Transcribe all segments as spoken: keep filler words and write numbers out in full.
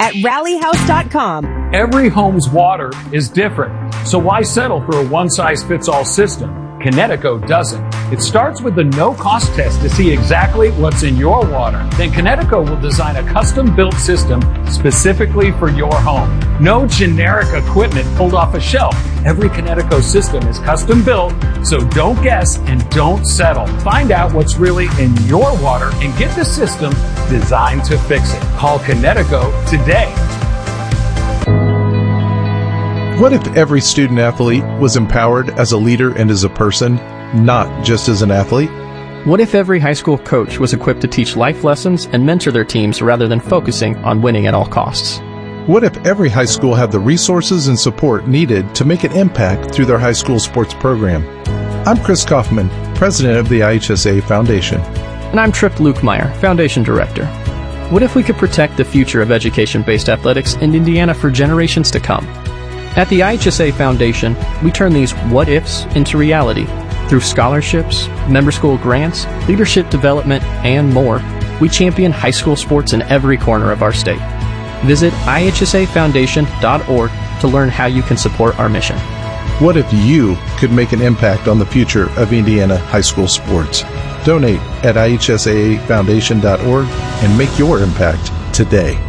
at rally house dot com. Every home's water is different, so why settle for a one-size-fits-all system? Kinetico doesn't. It starts with the no-cost test to see exactly what's in your water. Then Kinetico will design a custom-built system specifically for your home. No generic equipment pulled off a shelf. Every Kinetico system is custom-built, so don't guess and don't settle. Find out what's really in your water and get the system designed to fix it. Call Kinetico today. What if every student athlete was empowered as a leader and as a person, not just as an athlete? What if every high school coach was equipped to teach life lessons and mentor their teams rather than focusing on winning at all costs? What if every high school had the resources and support needed to make an impact through their high school sports program? I'm Chris Kaufman, president of the I H S A Foundation. And I'm Trip Lukemire, foundation director. What if we could protect the future of education-based athletics in Indiana for generations to come? At the I H S A Foundation, we turn these what-ifs into reality. Through scholarships, member school grants, leadership development, and more, we champion high school sports in every corner of our state. Visit I H S A foundation dot org to learn how you can support our mission. What if you could make an impact on the future of Indiana high school sports? Donate at I H S A foundation dot org and make your impact today.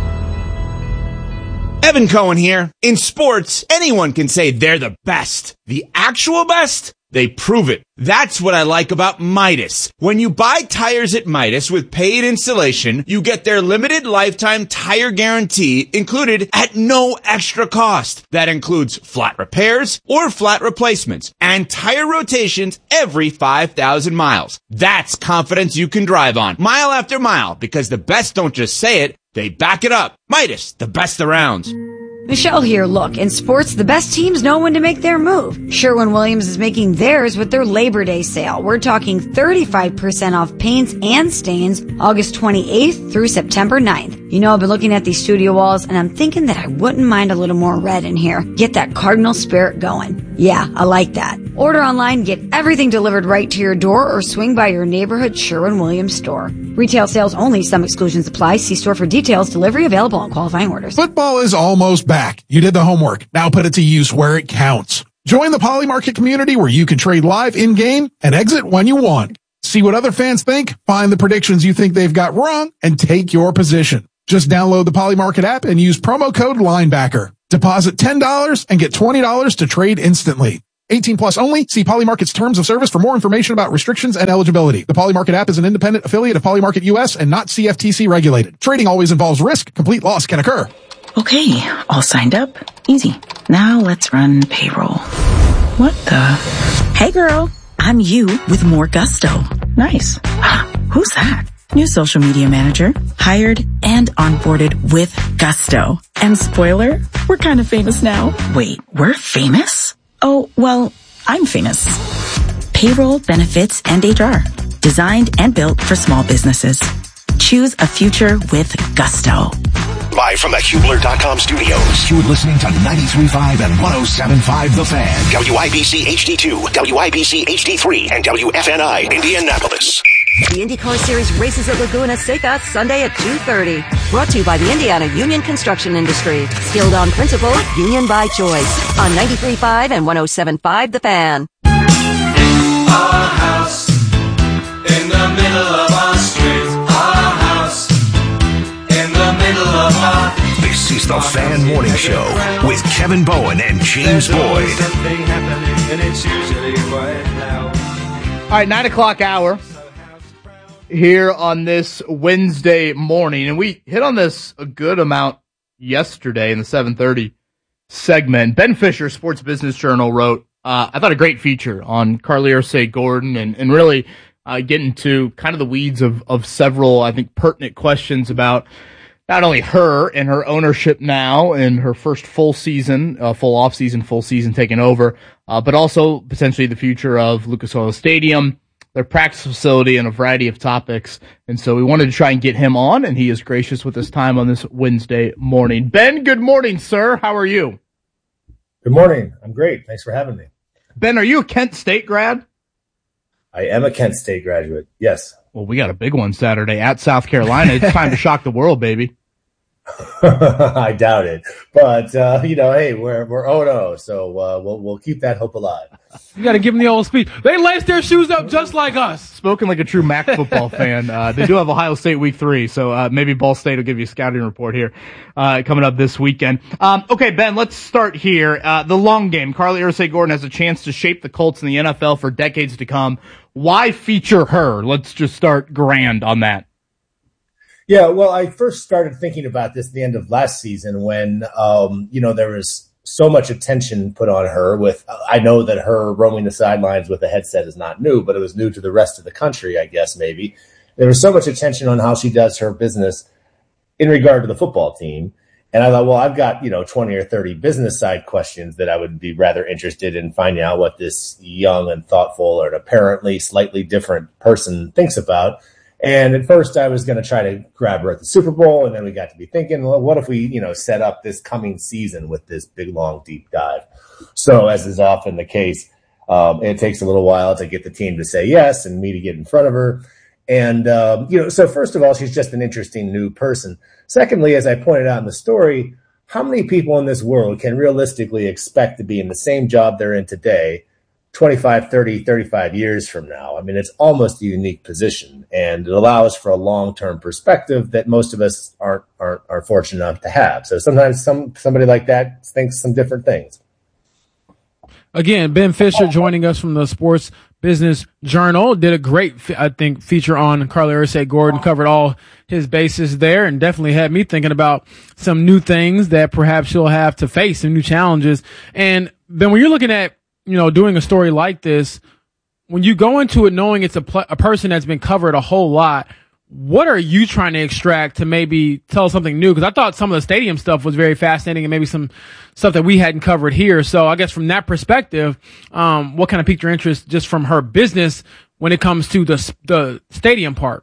Evan Cohen here. In sports, anyone can say they're the best. The actual best? They prove it. That's what I like about Midas. When you buy tires at Midas with paid installation, you get their limited lifetime tire guarantee included at no extra cost. That includes flat repairs or flat replacements and tire rotations every five thousand miles. That's confidence you can drive on mile after mile, because the best don't just say it, they back it up. Midas, the best around. Michelle here. Look, in sports, the best teams know when to make their move. Sherwin-Williams is making theirs with their Labor Day sale. We're talking thirty-five percent off paints and stains August twenty-eighth through September ninth. You know, I've been looking at these studio walls, and I'm thinking that I wouldn't mind a little more red in here. Get that Cardinal spirit going. Yeah, I like that. Order online, get everything delivered right to your door, or swing by your neighborhood Sherwin-Williams store. Retail sales only. Some exclusions apply. See store for details. Delivery available on qualifying orders. Football is almost back. You did the homework. Now put it to use where it counts. Join the Poly Market community where you can trade live in-game and exit when you want. See what other fans think, find the predictions you think they've got wrong, and take your position. Just download the Poly Market app and use promo code Linebacker. Deposit ten dollars and get twenty dollars to trade instantly. eighteen plus only. See Poly Market's terms of service for more information about restrictions and eligibility. The Poly Market app is an independent affiliate of Poly Market U S and not C F T C regulated. Trading always involves risk. Complete loss can occur. Okay, all signed up. Easy. Now let's run payroll. What the? Hey girl, I'm you with more gusto. Nice. Who's that? New social media manager. Hired and onboarded with gusto. And spoiler, we're kind of famous now. Wait, we're famous? Oh, well, I'm famous. Payroll, benefits, and H R. Designed and built for small businesses. Choose a future with gusto. Live from the Hubler dot com studios, you're listening to ninety-three point five and one oh seven point five The Fan. W I B C H D two, W I B C H D three, and W F N I Indianapolis. The IndyCar Series races at Laguna Seca Sunday at two thirty. Brought to you by the Indiana Union Construction Industry. Skilled on principle, union by choice. On ninety-three point five and one oh seven point five The Fan. Our house in the middle of our street. Our house in the middle of our... This is the Fan Morning Show with Kevin Bowen and James Boyd. Something happening and it's usually right now. All right, nine o'clock hour here on this Wednesday morning. And we hit on this a good amount yesterday in the seven thirty segment. Ben Fisher, Sports Business Journal, wrote, uh, I thought a great feature on Carly Ursay-Gordon and, and really uh, get into kind of the weeds of, of several, I think, pertinent questions about not only her and her ownership now in her first full season, uh, full off season, full season taken over, uh, but also potentially the future of Lucas Oil Stadium, their practice facility, and a variety of topics. And so we wanted to try and get him on, and he is gracious with his time on this Wednesday morning. Ben, good morning, sir. How are you? Good morning. I'm great. Thanks for having me. Ben, are you a Kent State grad? I am a Kent State graduate. Yes. Well, we got a big one Saturday at South Carolina. It's time to shock the world, baby. I doubt it, but uh, you know, hey, we're we're oh no, so uh, we'll we'll keep that hope alive. You got to give them the old speech. They lace their shoes up just like us. Spoken like a true M A C football fan. Uh, they do have Ohio State week three, so uh, maybe Ball State will give you a scouting report here uh, coming up this weekend. Um, okay, Ben, let's start here. Uh, the long game. Carly Ursay-Gordon has a chance to shape the Colts in the N F L for decades to come. Why feature her? Let's just start grand on that. Yeah, well, I first started thinking about this at the end of last season when, um, you know, there was so much attention put on her with, I know that her roaming the sidelines with a headset is not new, but it was new to the rest of the country, I guess, maybe. There was so much attention on how she does her business in regard to the football team. And I thought, well, I've got, you know, twenty or thirty business side questions that I would be rather interested in finding out what this young and thoughtful or apparently slightly different person thinks about. And at first I was going to try to grab her at the Super Bowl. And then we got to be thinking, well, what if we, you know, set up this coming season with this big, long, deep dive? So as is often the case, um, it takes a little while to get the team to say yes and me to get in front of her. And, um, you know, so first of all, she's just an interesting new person. Secondly, as I pointed out in the story, how many people in this world can realistically expect to be in the same job they're in today twenty-five, thirty, thirty-five years from now? I mean, it's almost a unique position, and it allows for a long-term perspective that most of us aren't aren't are fortunate enough to have. So sometimes some somebody like that thinks some different things. Again, Ben Fisher joining us from the Sports Business Journal. Did a great, I think, feature on Carly Ursay-Gordon, covered all his bases there, and definitely had me thinking about some new things that perhaps she'll have to face, some new challenges. And Ben, when you're looking at, you know, doing a story like this, when you go into it knowing it's a, pl- a person that's been covered a whole lot, what are you trying to extract to maybe tell something new? Because I thought some of the stadium stuff was very fascinating and maybe some stuff that we hadn't covered here. So I guess from that perspective, um, what kind of piqued your interest just from her business when it comes to the the stadium part?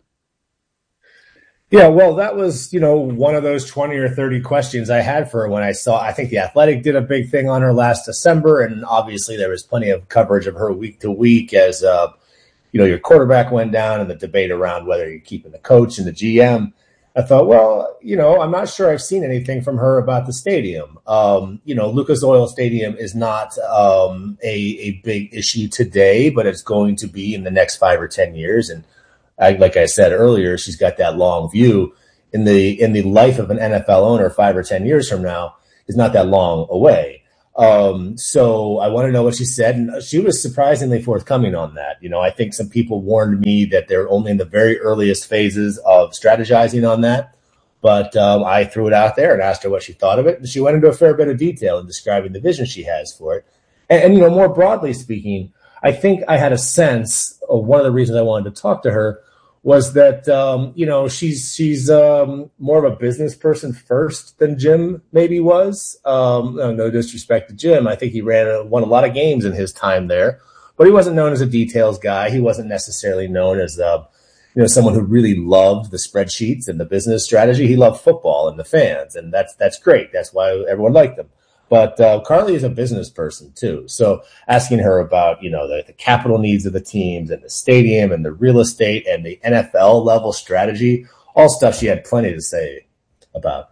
Yeah, well, that was, you know, one of those twenty or thirty questions I had for her when I saw, I think The Athletic did a big thing on her last December, and obviously there was plenty of coverage of her week to week as, uh, you know, your quarterback went down and the debate around whether you're keeping the coach and the G M. I thought, well, you know, I'm not sure I've seen anything from her about the stadium. Um, you know, Lucas Oil Stadium is not um, a, a big issue today, but it's going to be in the next five or ten years. And I, like I said earlier, she's got that long view. In the in the life of an N F L owner, five or ten years from now is not that long away. Um, so I want to know what she said, and she was surprisingly forthcoming on that. You know, I think some people warned me that they're only in the very earliest phases of strategizing on that, but um, I threw it out there and asked her what she thought of it, and she went into a fair bit of detail in describing the vision she has for it. And, and you know, more broadly speaking, I think I had a sense of one of the reasons I wanted to talk to her was that, um, you know, she's she's um, more of a business person first than Jim maybe was. Um, no disrespect to Jim. I think he ran won a lot of games in his time there, but he wasn't known as a details guy. He wasn't necessarily known as, uh, you know, someone who really loved the spreadsheets and the business strategy. He loved football and the fans, and that's that's great. That's why everyone liked him. But uh, Carly is a business person, too. So asking her about, you know, the, the capital needs of the teams and the stadium and the real estate and the N F L level strategy, all stuff she had plenty to say about.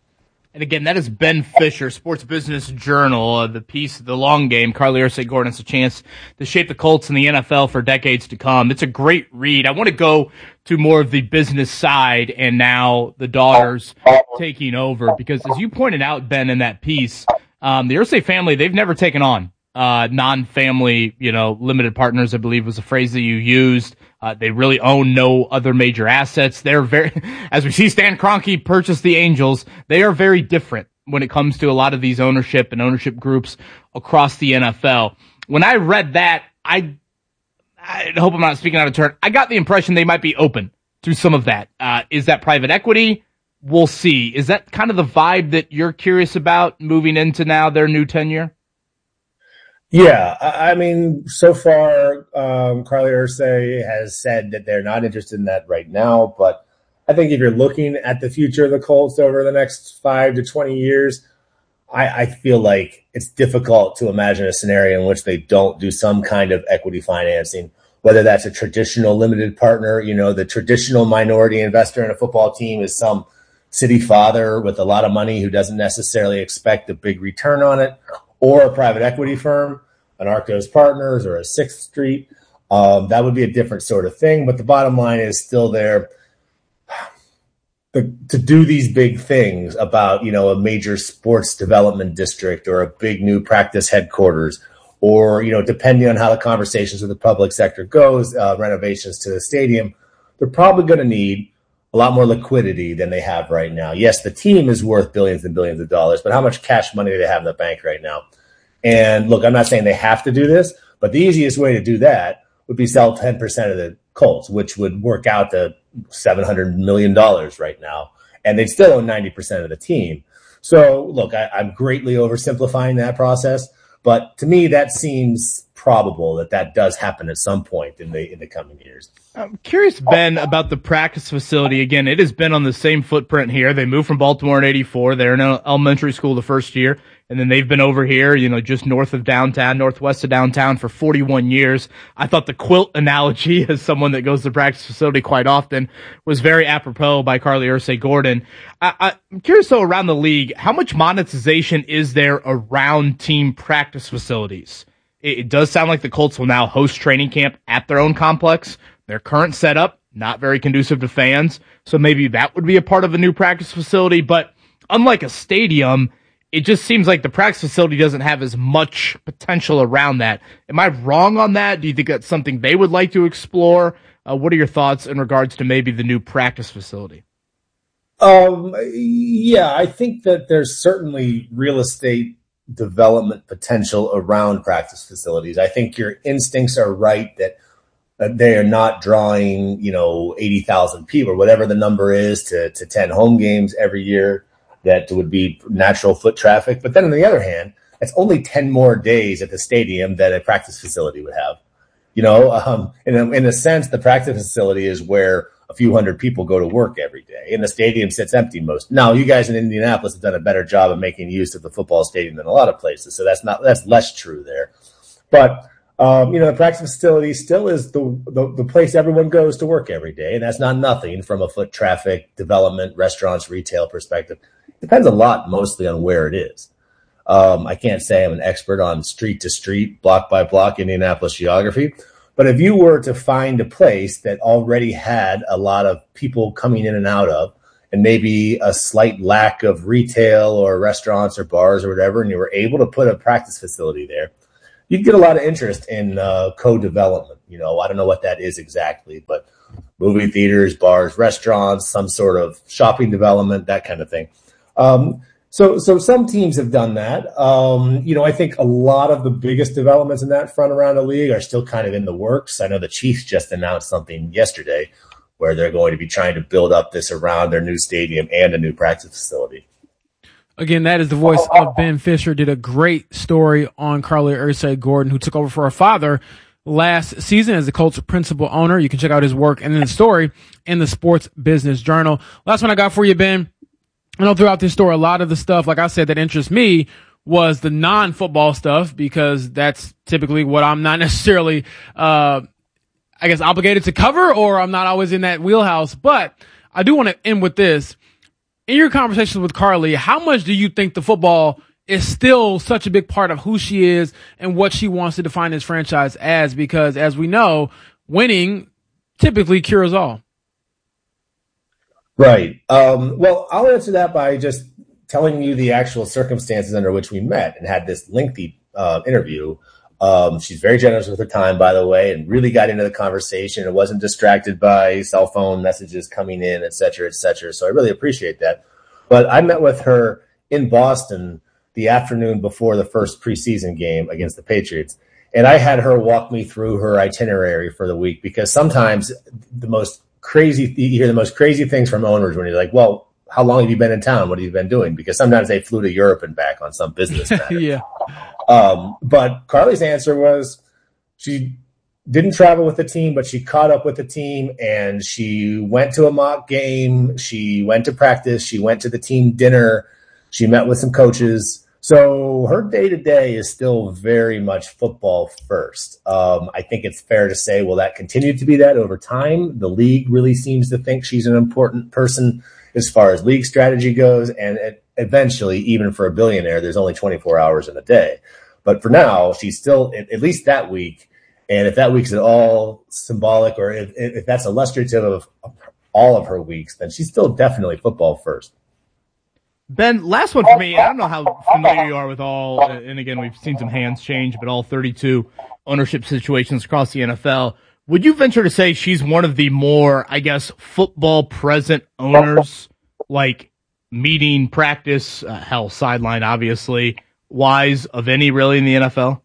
And again, that is Ben Fisher, Sports Business Journal, uh, the piece, The Long Game. Carly Ursay-Gordon has a chance to shape the Colts in the N F L for decades to come. It's a great read. I want to go to more of the business side and now the daughters taking over, because as you pointed out, Ben, in that piece, um, the Ursay family, they've never taken on uh, non-family, you know, limited partners, I believe was the phrase that you used. Uh, they really own no other major assets. They're very, as we see Stan Kroenke purchase the Angels, they are very different when it comes to a lot of these ownership and ownership groups across the N F L. When I read that, I, I hope I'm not speaking out of turn. I got the impression they might be open to some of that. Uh, is that private equity? We'll see. Is that kind of the vibe that you're curious about moving into now their new tenure? Yeah, I mean, so far, um, Carly Ursay has said that they're not interested in that right now. But I think if you're looking at the future of the Colts over the next five to twenty years, I, I feel like it's difficult to imagine a scenario in which they don't do some kind of equity financing, whether that's a traditional limited partner. You know, the traditional minority investor in a football team is some city father with a lot of money who doesn't necessarily expect a big return on it, or a private equity firm, an Arcos Partners or a Sixth Street. Um, that would be a different sort of thing. But the bottom line is still there. The, to do these big things about, you know, a major sports development district or a big new practice headquarters, or, you know, depending on how the conversations with the public sector goes, uh, renovations to the stadium, they're probably going to need a lot more liquidity than they have right now. Yes, the team is worth billions and billions of dollars, but how much cash money do they have in the bank right now? And look, I'm not saying they have to do this, but the easiest way to do that would be sell ten percent of the Colts, which would work out to seven hundred million dollars right now. And they'd still own ninety percent of the team. So look, I, I'm greatly oversimplifying that process, but to me, that seems probable that that does happen at some point in the in the coming years. I'm curious, Ben, about the practice facility. Again, it has been on the same footprint here. They moved from Baltimore in eighty-four. They're in elementary school the first year, and then they've been over here, you know, just north of downtown, northwest of downtown for forty-one years. I thought the quilt analogy, as someone that goes to the practice facility quite often, was very apropos by Carly Ursay-Gordon. I, I, I'm curious, though, around the league, how much monetization is there around team practice facilities? It, it does sound like the Colts will now host training camp at their own complex. Their current setup, not very conducive to fans, so maybe that would be a part of a new practice facility. But unlike a stadium, it just seems like the practice facility doesn't have as much potential around that. Am I wrong on that? Do you think that's something they would like to explore? Uh, what are your thoughts in regards to maybe the new practice facility? Um, yeah, I think that there's certainly real estate development potential around practice facilities. I think your instincts are right that Uh, they are not drawing, you know, eighty thousand people or whatever the number is to, to ten home games every year. That would be natural foot traffic. But then on the other hand, it's only ten more days at the stadium that a practice facility would have. You know, um, in, a, in a sense, the practice facility is where a few hundred people go to work every day, and the stadium sits empty most. Now, you guys in Indianapolis have done a better job of making use of the football stadium than a lot of places, so that's not that's less true there. But Um, you know, the practice facility still is the, the the place everyone goes to work every day, and that's not nothing from a foot traffic, development, restaurants, retail perspective. It depends a lot, mostly on where it is. Um, I can't say I'm an expert on street to street, block by block Indianapolis geography, but if you were to find a place that already had a lot of people coming in and out of, and maybe a slight lack of retail or restaurants or bars or whatever, and you were able to put a practice facility there, you'd get a lot of interest in uh, co-development. You know, I don't know what that is exactly, but movie theaters, bars, restaurants, some sort of shopping development, that kind of thing. Um, so, so some teams have done that. Um, you know, I think a lot of the biggest developments in that front around the league are still kind of in the works. I know the Chiefs just announced something yesterday where they're going to be trying to build up this around their new stadium and a new practice facility. Again, that is the voice of Ben Fisher. Did a great story on Carly Ursay-Gordon, who took over for her father last season as the Colts principal owner. You can check out his work and then the story in the Sports Business Journal. Last one I got for you, Ben. I know throughout this story, a lot of the stuff, like I said, that interests me was the non-football stuff, because that's typically what I'm not necessarily, uh, I guess, obligated to cover, or I'm not always in that wheelhouse. But I do want to end with this. In your conversations with Carly, how much do you think the football is still such a big part of who she is and what she wants to define this franchise as? Because as we know, winning typically cures all. Right. Um, well, I'll answer that by just telling you the actual circumstances under which we met and had this lengthy uh, interview. Um, she's very generous with her time, by the way, and really got into the conversation and wasn't distracted by cell phone messages coming in, et cetera, et cetera. So I really appreciate that. But I met with her in Boston the afternoon before the first preseason game against the Patriots. And I had her walk me through her itinerary for the week, because sometimes the most crazy, you hear the most crazy things from owners when you're like, well, how long have you been in town? What have you been doing? Because sometimes they flew to Europe and back on some business matter. Yeah. Um, but Carly's answer was she didn't travel with the team, but she caught up with the team, and she went to a mock game. She went to practice. She went to the team dinner. She met with some coaches. So her day-to-day is still very much football first. Um, I think it's fair to say, will that continue to be that over time? The league really seems to think she's an important person as far as league strategy goes. And it, eventually, even for a billionaire, there's only twenty-four hours in a day. But for now, she's still, at, at least that week, and if that week's at all symbolic, or if, if that's illustrative of all of her weeks, then she's still definitely football first. Ben, last one for me. I don't know how familiar you are with all, and again, we've seen some hands change, but all thirty-two ownership situations across the N F L. Would you venture to say she's one of the more, I guess, football present owners, like meeting, practice, uh, hell, sideline, obviously, wise of any really in the N F L?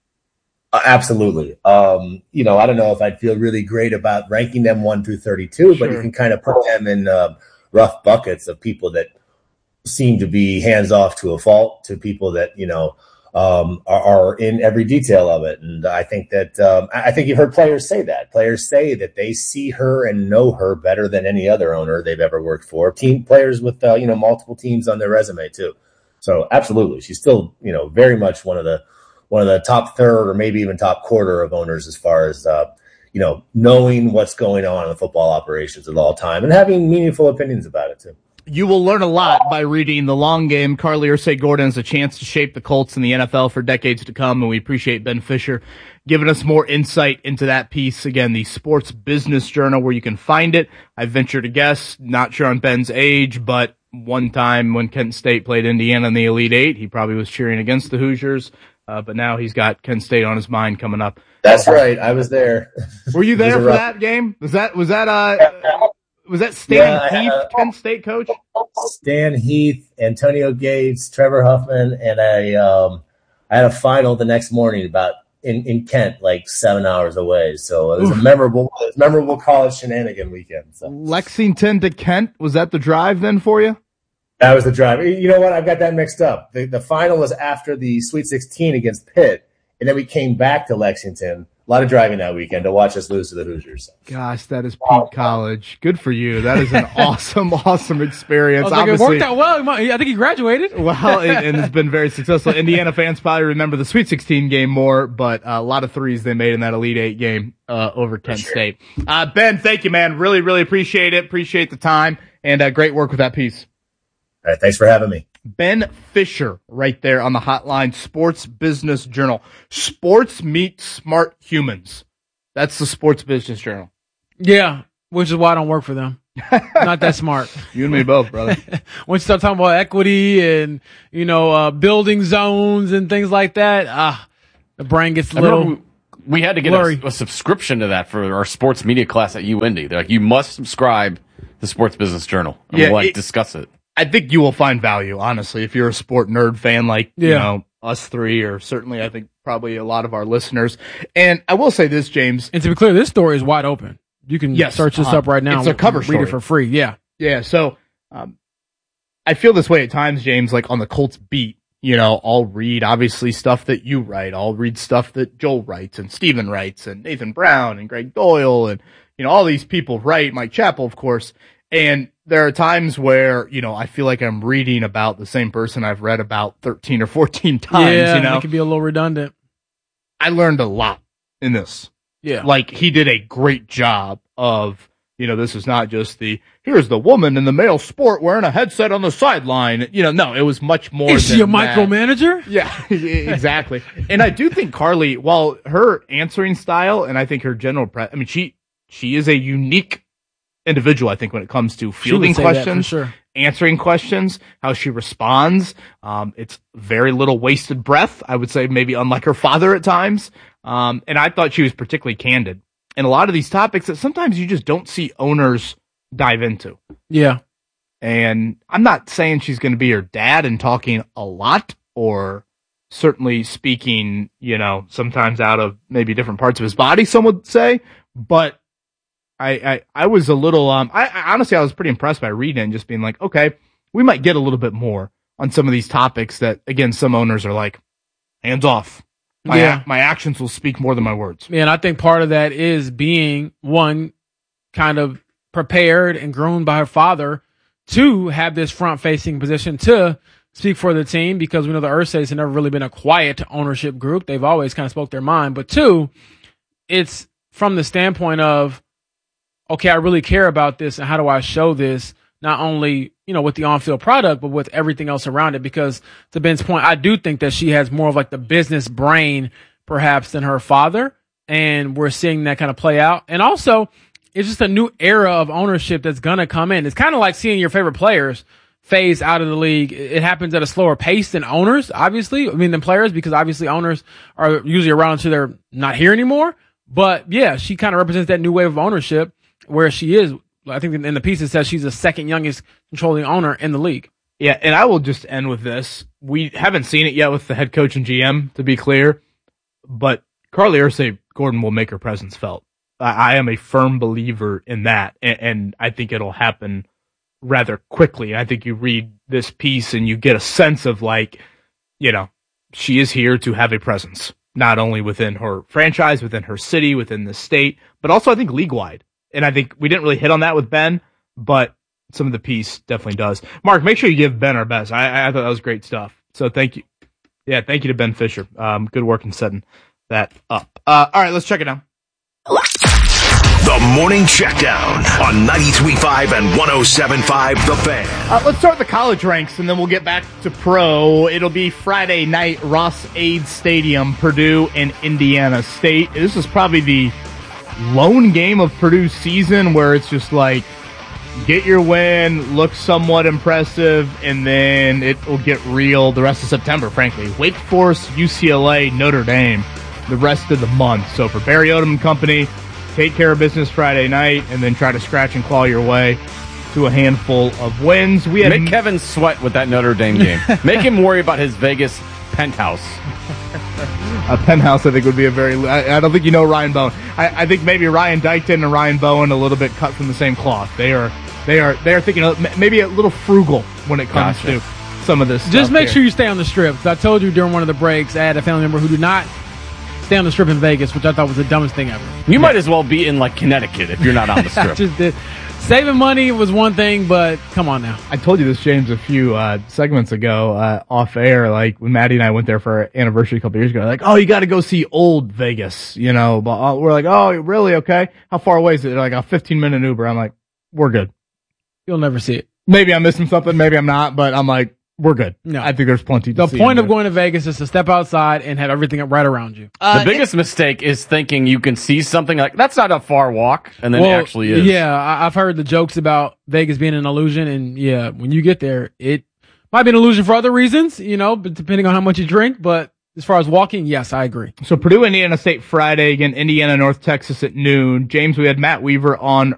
Uh, absolutely. Um, you know, I don't know if I'd feel really great about ranking them one through thirty-two, Sure. but you can kind of put them in uh, rough buckets of people that seem to be hands off to a fault, to people that, you know, um, are, are in every detail of it. And I think that, um, I think you've heard players say that. Players say that they see her and know her better than any other owner they've ever worked for. Team players with, uh, you know, multiple teams on their resume too. So absolutely. She's still, you know, very much one of the, one of the top third or maybe even top quarter of owners as far as, uh, you know, knowing what's going on in the football operations at all time and having meaningful opinions about it too. You will learn a lot by reading The Long Game. Carly Ursay-Gordon has a chance to shape the Colts in the N F L for decades to come, and we appreciate Ben Fisher giving us more insight into that piece. Again, the Sports Business Journal, where you can find it. I venture to guess, not sure on Ben's age, but one time when Kent State played Indiana in the Elite Eight, he probably was cheering against the Hoosiers, uh, but now he's got Kent State on his mind coming up. That's right. I was there. Were you there for rough- that game? Was that, was that, uh, was that Stan Yeah, Heath, uh, Kent State coach? Stan Heath, Antonio Gates, Trevor Huffman, and I. Um, I had a final the next morning about in, in Kent, like seven hours away. So it was a memorable, it was a memorable college shenanigan weekend. So. Lexington to Kent, was that the drive then for you? That was the drive. You know what? I've got that mixed up. The, the final was after the Sweet sixteen against Pitt, and then we came back to Lexington. A lot of driving that weekend to watch us lose to the Hoosiers. Gosh, that is peak college. Good for you. That is an awesome, awesome experience. I was like, it worked out well. I think he graduated. Well, and, and it's been very successful. Indiana fans probably remember the Sweet sixteen game more, but uh, a lot of threes they made in that Elite Eight game uh, over Kent sure. State. Uh, Ben, thank you, man. Really, really appreciate it. Appreciate the time, and uh, great work with that piece. All right, thanks for having me. Ben Fisher right there on the hotline, Sports Business Journal. Sports meet smart humans. That's the Sports Business Journal. Yeah, which is why I don't work for them. Not that smart. You and me both, brother. When you start talking about equity and, you know, uh, building zones and things like that, ah, the brain gets a I little remember we, we had to get a, a subscription to that for our sports media class at U Indy. They're like, you must subscribe to the Sports Business Journal. And Yeah, we'll like it- discuss it. I think you will find value, honestly, if you're a sport nerd fan like, you Yeah. know, us three, or certainly I think probably a lot of our listeners. And I will say this, James. And to be clear, this story is wide open. You can Yes, search this uh, up right now. it's a cover read story. it for free. Yeah. Yeah, so um, I feel this way at times, James, like on the Colts beat. You know, I'll read obviously stuff that you write. I'll read stuff that Joel writes and Steven writes and Nathan Brown and Greg Doyle and, you know, all these people write, Mike Chappell, of course. And there are times where, you know, I feel like I'm reading about the same person I've read about thirteen or fourteen times, yeah, you know. it can be a little redundant. I learned a lot in this. Yeah. Like, he did a great job of, you know, this is not just the, here's the woman in the male sport wearing a headset on the sideline. You know, no, it was much more Is than she a that. micromanager? Yeah, exactly. And I do think Carly, while her answering style and I think her general, pre- I mean, she, she is a unique individual, I think, when it comes to fielding say that for questions, sure. answering questions, how she responds. Um, it's very little wasted breath. I would say maybe unlike her father at times. Um, and I thought she was particularly candid in a lot of these topics that sometimes you just don't see owners dive into. Yeah. And I'm not saying she's going to be your dad and talking a lot, or certainly speaking, you know, sometimes out of maybe different parts of his body, some would say, but I, I, I was a little, um, I, I honestly, I was pretty impressed by reading it and just being like, okay, we might get a little bit more on some of these topics that, again, some owners are like, hands off. My, Yeah. ac- my actions will speak more than my words. Yeah, and I think part of that is being, one, kind of prepared and groomed by her father to have this front-facing position to speak for the team, because we know the Ursays have never really been a quiet ownership group. They've always kind of spoke their mind. But two, it's from the standpoint of, okay, I really care about this, and how do I show this not only, you know, with the on-field product, but with everything else around it. Because to Ben's point, I do think that she has more of like the business brain perhaps than her father. And we're seeing that kind of play out. And also, it's just a new era of ownership that's going to come in. It's kind of like seeing your favorite players phase out of the league. It happens at a slower pace than owners, obviously. I mean, than players, because obviously owners are usually around until they're not here anymore. But yeah, she kind of represents that new wave of ownership where she is. I think in the piece it says she's the second youngest controlling owner in the league. Yeah, and I will just end with this. We haven't seen it yet with the head coach and G M, to be clear, but Carly Ursay-Gordon will make her presence felt. I, I am a firm believer in that, and, and I think it'll happen rather quickly. I think you read this piece and you get a sense of, like, you know, she is here to have a presence, not only within her franchise, within her city, within the state, but also I think league-wide. And I think we didn't really hit on that with Ben, but some of the piece definitely does. Mark, make sure you give Ben our best. I, I thought that was great stuff. So thank you. Yeah, thank you to Ben Fisher. Um, good work in setting that up. Uh, all right, let's check it out. The Morning Checkdown on ninety-three point five and one oh seven point five The Fan. Uh, let's start with the college ranks, and then we'll get back to pro. It'll be Friday night, Ross-Ade Stadium, Purdue and Indiana State. This is probably the lone game of Purdue's season where it's just like, get your win, look somewhat impressive, and then it will get real the rest of September, frankly. Wake Forest, U C L A, Notre Dame, the rest of the month. So for Barry Odom and company, take care of business Friday night, and then try to scratch and claw your way to a handful of wins. We had Make Kevin sweat with that Notre Dame game. Make him worry about his Vegas penthouse. A penthouse, I think, would be a very... I, I don't think you know Ryan Bowen. I, I think maybe Ryan Dykton and Ryan Bowen a little bit cut from the same cloth. They are they are, they are thinking of, maybe a little frugal when it comes gotcha. to some of this Just stuff make here. sure you stay on the strip. I told you during one of the breaks, I had a family member who did not stay on the strip in Vegas, which I thought was the dumbest thing ever. You yeah. might as well be in, like, Connecticut if you're not on the strip. just did. Saving money was one thing, but come on now. I told you this, James, a few uh, segments ago uh, off air. Like when Maddie and I went there for our anniversary a couple years ago. Like, oh, you got to go see old Vegas, you know. But uh, we're like, oh, really? Okay. How far away is it? They're like a fifteen minute Uber. I'm like, we're good. You'll never see it. Maybe I'm missing something. Maybe I'm not. But I'm like, we're good. No. I think there's plenty to the see. The point of going to Vegas is to step outside and have everything right around you. Uh, the biggest it, mistake is thinking you can see something like, that's not a far walk, and then well, it actually is. Yeah, I, I've heard the jokes about Vegas being an illusion, and yeah, when you get there, it might be an illusion for other reasons, you know, but depending on how much you drink, but as far as walking, yes, I agree. So Purdue, Indiana State Friday, again, Indiana, North Texas at noon. James, we had Matt Weaver on